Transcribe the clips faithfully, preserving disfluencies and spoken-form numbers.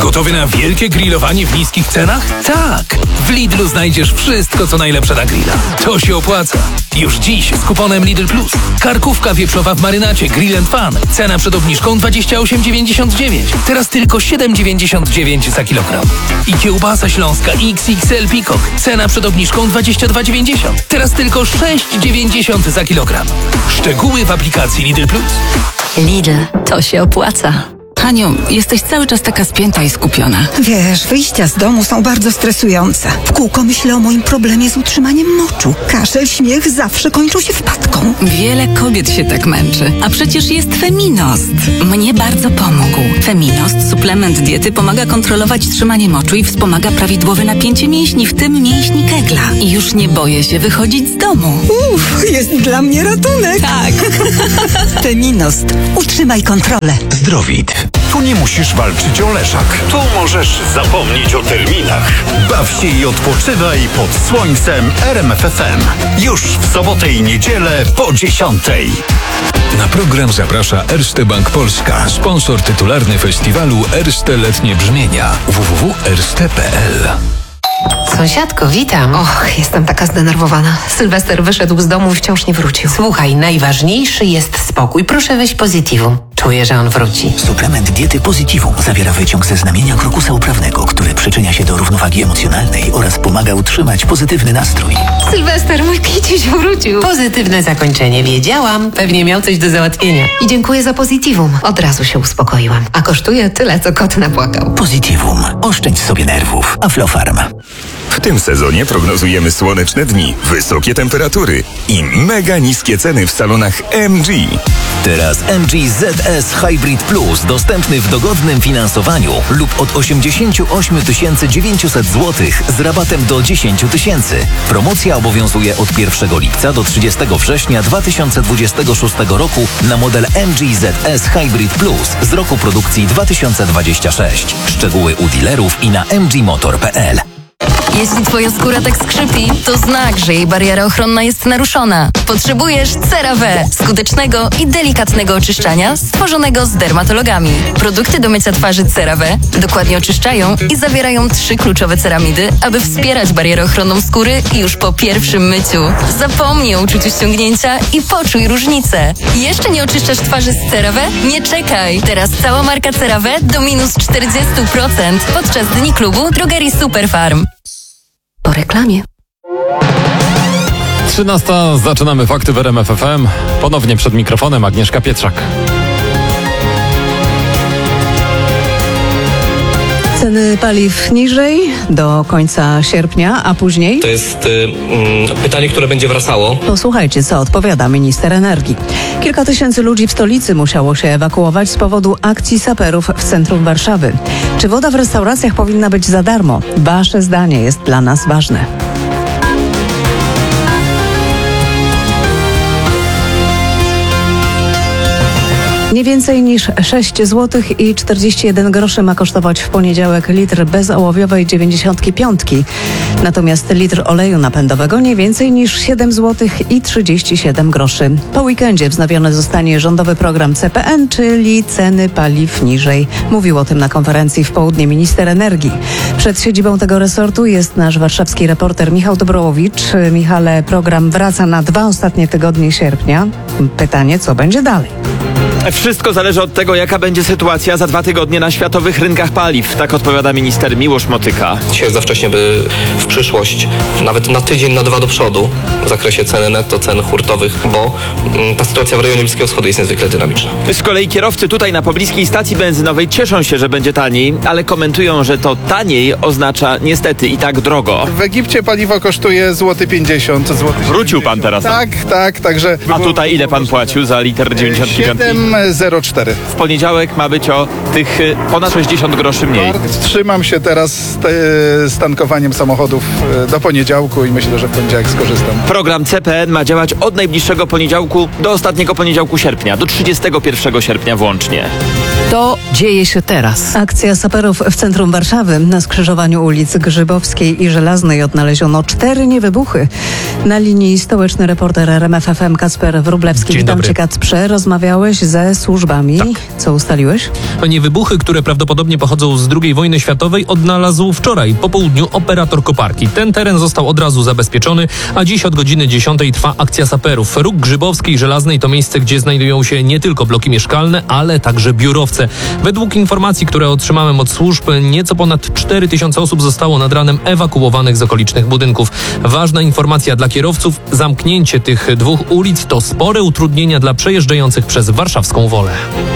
Gotowy na wielkie grillowanie w niskich cenach? Tak! W Lidlu znajdziesz wszystko, co najlepsze na grilla. To się opłaca. Już dziś z kuponem Lidl Plus. Karkówka wieprzowa w marynacie Grill and Fun. Cena przed obniżką dwadzieścia osiem dziewięćdziesiąt dziewięć. Teraz tylko siedem dziewięćdziesiąt dziewięć za kilogram. I kiełbasa śląska X X L Peacock. Cena przed obniżką dwadzieścia dwa dziewięćdziesiąt. Teraz tylko sześć dziewięćdziesiąt za kilogram. Szczegóły w aplikacji Lidl Plus. Lidl, to się opłaca. Haniu, jesteś cały czas taka spięta i skupiona. Wiesz, wyjścia z domu są bardzo stresujące. W kółko myślę o moim problemie z utrzymaniem moczu. Kaszel, śmiech zawsze kończą się wpadką. Wiele kobiet się tak męczy. A przecież jest Feminost. Mnie bardzo pomógł. Feminost, suplement diety, pomaga kontrolować trzymanie moczu i wspomaga prawidłowe napięcie mięśni, w tym mięśni kegla. I już nie boję się wychodzić z domu. Uff, jest dla mnie ratunek. Tak. Feminost. Utrzymaj kontrolę. Zdrowit. Tu nie musisz walczyć o leżak. Tu możesz zapomnieć o terminach. Baw się i odpoczywaj pod słońcem R M F F M. Już w sobotę i niedzielę po dziesiątej. Na program zaprasza Erste Bank Polska, sponsor tytularny festiwalu Erste Letnie Brzmienia. w w w kropka erste kropka p l. Sąsiadko, witam. Och, jestem taka zdenerwowana. Sylwester wyszedł z domu i wciąż nie wrócił. Słuchaj, najważniejszy jest spokój. Proszę weź Positivum. Czuję, że on wróci. Suplement diety Positivum zawiera wyciąg ze znamienia krokusa uprawnego, który przyczynia się do równowagi emocjonalnej oraz pomaga utrzymać pozytywny nastrój. Sylwester, mój kiciuś wrócił. Pozytywne zakończenie. Wiedziałam. Pewnie miał coś do załatwienia. I dziękuję za Positivum. Od razu się uspokoiłam. A kosztuje tyle, co kot napłakał. Positivum. Oszczędź sobie nerwów. Aflofarm. W tym sezonie prognozujemy słoneczne dni, wysokie temperatury i mega niskie ceny w salonach M G. Teraz M G Z S Hybrid Plus dostępny w dogodnym finansowaniu lub od osiemdziesiąt osiem tysięcy dziewięćset złotych z rabatem do dziesięć tysięcy. Promocja obowiązuje od pierwszego lipca do trzydziestego września dwa tysiące dwudziestego szóstego roku na model M G Z S Hybrid Plus z roku produkcji dwa tysiące dwudziestego szóstego. Szczegóły u dealerów i na m g motor kropka p l. Jeśli twoja skóra tak skrzypi, to znak, że jej bariera ochronna jest naruszona. Potrzebujesz CeraVe, skutecznego i delikatnego oczyszczania stworzonego z dermatologami. Produkty do mycia twarzy CeraVe dokładnie oczyszczają i zawierają trzy kluczowe ceramidy, aby wspierać barierę ochronną skóry już po pierwszym myciu. Zapomnij o uczuciu ściągnięcia i poczuj różnicę. Jeszcze nie oczyszczasz twarzy z CeraVe? Nie czekaj! Teraz cała marka CeraVe do minus czterdzieści procent podczas Dni Klubu Drogerii Superfarm. Po reklamie. trzynasta. Zaczynamy fakty w R M F F M. Ponownie przed mikrofonem Agnieszka Pietrzak. Ceny paliw niżej do końca sierpnia, a później? To jest y, y, pytanie, które będzie wracało. Posłuchajcie, co odpowiada minister energii. Kilka tysięcy ludzi w stolicy musiało się ewakuować z powodu akcji saperów w centrum Warszawy. Czy woda w restauracjach powinna być za darmo? Wasze zdanie jest dla nas ważne. Nie więcej niż sześć złotych i czterdzieści jeden groszy ma kosztować w poniedziałek litr bezołowiowej dziewięćdziesiątki piątki. Natomiast litr oleju napędowego nie więcej niż siedem złotych i trzydzieści siedem groszy. Po weekendzie wznowiony zostanie rządowy program C P N, czyli ceny paliw niżej. Mówił o tym na konferencji w południe minister energii. Przed siedzibą tego resortu jest nasz warszawski reporter Michał Dobrołowicz. Michale, program wraca na dwa ostatnie tygodnie sierpnia. Pytanie, co będzie dalej? Wszystko zależy od tego, jaka będzie sytuacja za dwa tygodnie na światowych rynkach paliw. Tak odpowiada minister Miłosz Motyka. Dzisiaj jest za wcześnie, by w przyszłość, nawet na tydzień, na dwa do przodu, w zakresie ceny netto, cen hurtowych, bo mm, ta sytuacja w rejonie Bliskiego Wschodu jest niezwykle dynamiczna. Z kolei kierowcy tutaj na pobliskiej stacji benzynowej cieszą się, że będzie taniej, ale komentują, że to taniej oznacza niestety i tak drogo. W Egipcie paliwo kosztuje złoty pięćdziesiąt zł. Wrócił pan teraz. Tak, tak, także... A tutaj ile pan płacił za liter dziewięćdziesiąt pięć? siedem zero cztery. W poniedziałek ma być o tych ponad sześćdziesiąt groszy mniej. Wstrzymam się teraz z, te, z tankowaniem samochodów do poniedziałku i myślę, że w poniedziałek skorzystam. Program C P N ma działać od najbliższego poniedziałku do ostatniego poniedziałku sierpnia, do trzydziestego pierwszego sierpnia włącznie. To dzieje się teraz. Akcja saperów w centrum Warszawy. Na skrzyżowaniu ulic Grzybowskiej i Żelaznej odnaleziono cztery niewybuchy. Na linii stołeczny reporter R M F F M Kacper Wróblewski. Dzień Witam dobry. cię, Kacprze. Rozmawiałeś ze służbami. Tak. Co ustaliłeś? Niewybuchy, które prawdopodobnie pochodzą z drugiej wojny światowej, odnalazł wczoraj po południu operator koparki. Ten teren został od razu zabezpieczony, a dziś od godziny dziesiątej trwa akcja saperów. Róg Grzybowskiej i Żelaznej to miejsce, gdzie znajdują się nie tylko bloki mieszkalne, ale także biurowce. Według informacji, które otrzymałem od służb, nieco ponad cztery tysiące osób zostało nad ranem ewakuowanych z okolicznych budynków. Ważna informacja dla kierowców: zamknięcie tych dwóch ulic to spore utrudnienia dla przejeżdżających przez warszawską Wolę.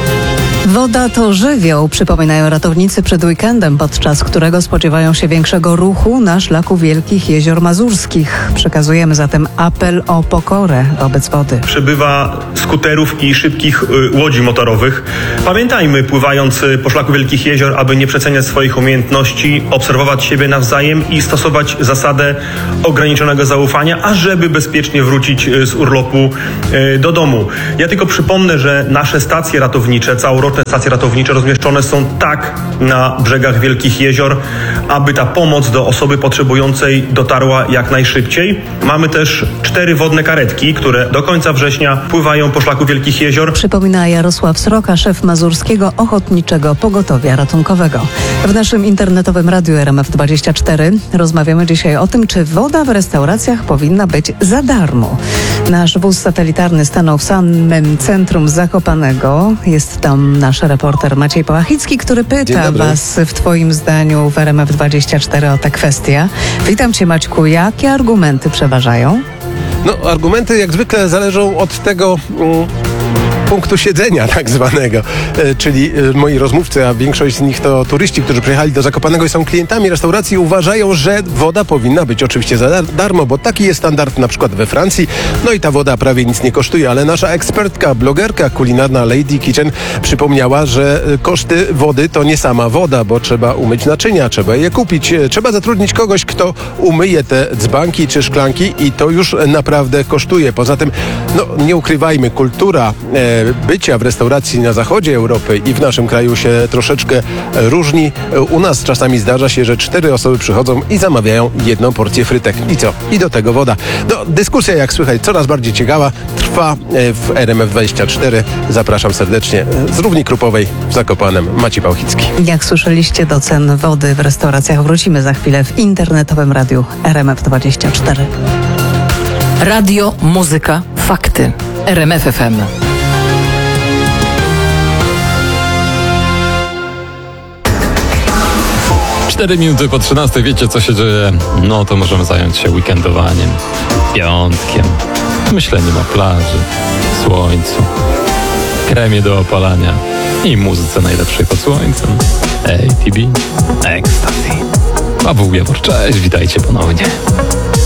Woda to żywioł, przypominają ratownicy przed weekendem, podczas którego spodziewają się większego ruchu na szlaku Wielkich Jezior Mazurskich. Przekazujemy zatem apel o pokorę wobec wody. Przybywa skuterów i szybkich y, łodzi motorowych. Pamiętajmy, pływając y, po szlaku Wielkich Jezior, aby nie przeceniać swoich umiejętności, obserwować siebie nawzajem i stosować zasadę ograniczonego zaufania, ażeby bezpiecznie wrócić y, z urlopu y, do domu. Ja tylko przypomnę, że nasze stacje ratownicze, całoroczne stacje ratownicze rozmieszczone są tak na brzegach Wielkich Jezior, aby ta pomoc do osoby potrzebującej dotarła jak najszybciej. Mamy też cztery wodne karetki, które do końca września pływają po szlaku Wielkich Jezior. Przypomina Jarosław Sroka, szef Mazurskiego Ochotniczego Pogotowia Ratunkowego. W naszym internetowym radiu R M F dwadzieścia cztery rozmawiamy dzisiaj o tym, czy woda w restauracjach powinna być za darmo. Nasz wóz satelitarny stanął w samym centrum Zakopanego. Jest tam nasz reporter Maciej Pałachicki, który pyta was w twoim zdaniu w R M F dwadzieścia cztery o tę kwestię. Witam cię, Maćku. Jakie argumenty przeważają? No, argumenty jak zwykle zależą od tego mm, punktu siedzenia tak zwanego, e, czyli e, moi rozmówcy, a większość z nich to turyści, którzy przyjechali do Zakopanego i są klientami restauracji, uważają, że woda powinna być oczywiście za dar- darmo, bo taki jest standard na przykład we Francji. No i ta woda prawie nic nie kosztuje, ale nasza ekspertka, blogerka kulinarna Lady Kitchen przypomniała, że e, koszty wody to nie sama woda, bo trzeba umyć naczynia, trzeba je kupić, e, trzeba zatrudnić kogoś, kto umyje te dzbanki czy szklanki i to już naprawdę kosztuje. Poza tym, no nie ukrywajmy, kultura e, bycia w restauracji na zachodzie Europy i w naszym kraju się troszeczkę różni. U nas czasami zdarza się, że cztery osoby przychodzą i zamawiają jedną porcję frytek. I co? I do tego woda. No, dyskusja, jak słychać, coraz bardziej ciekawa, trwa w R M F dwadzieścia cztery. Zapraszam serdecznie z Równi Krupowej w Zakopanem. Maciej Pałachicki. Jak słyszeliście, do cen wody w restauracjach wrócimy za chwilę w internetowym radiu R M F dwadzieścia cztery. Radio, muzyka, fakty. R M F F M. Cztery minuty po trzynastej. Wiecie, co się dzieje? No to możemy zająć się weekendowaniem, piątkiem, myśleniem o plaży, słońcu, kremie do opalania i muzyce najlepszej pod słońcem. A T B, Ecstasy. Paweł Jawor, cześć, witajcie ponownie.